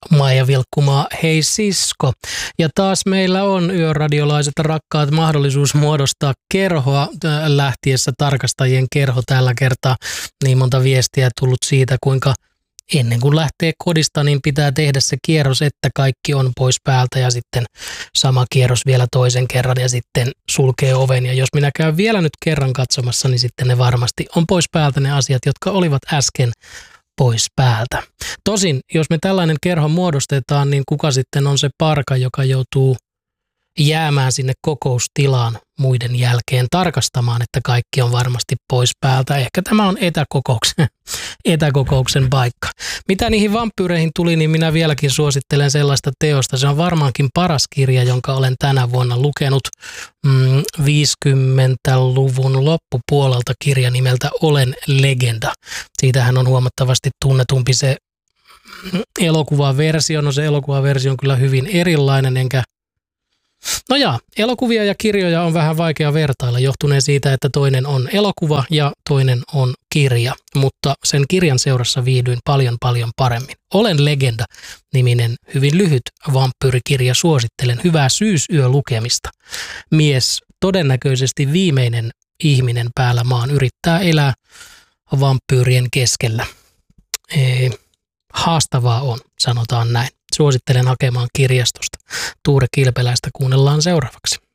Maija Vilkkumaa, hei sisko. Ja taas meillä on yöradiolaiset rakkaat mahdollisuus muodostaa kerhoa lähtiessä tarkastajien kerho tällä kertaa. Niin monta viestiä tullut siitä, kuinka ennen kuin lähtee kodista, niin pitää tehdä se kierros, että kaikki on pois päältä ja sitten sama kierros vielä toisen kerran ja sitten sulkee oven. Ja jos minä käyn vielä nyt kerran katsomassa, niin sitten ne varmasti on pois päältä ne asiat, jotka olivat äsken pois päältä. Tosin, jos me tällainen kerho muodostetaan, niin kuka sitten on se parka, joka joutuu jäämään sinne kokoustilaan muiden jälkeen tarkastamaan, että kaikki on varmasti pois päältä. Ehkä tämä on etäkokouksen paikka. Mitä niihin vampyyreihin tuli, niin minä vieläkin suosittelen sellaista teosta. Se on varmaankin paras kirja, jonka olen tänä vuonna lukenut 50-luvun loppupuolelta kirja nimeltä Olen legenda. Siitähän on huomattavasti tunnetumpi se elokuvaversio. No se elokuvaversio on kyllä hyvin erilainen, elokuvia ja kirjoja on vähän vaikea vertailla johtuneen siitä, että toinen on elokuva ja toinen on kirja, mutta sen kirjan seurassa viihdyin paljon paremmin. Olen legenda-niminen hyvin lyhyt vampyyrikirja, suosittelen hyvää syysyölukemista. Mies, todennäköisesti viimeinen ihminen päällä maan, yrittää elää vampyyrien keskellä. Haastavaa on, sanotaan näin. Suosittelen hakemaan kirjastosta. Tuure Kilpeläistä kuunnellaan seuraavaksi.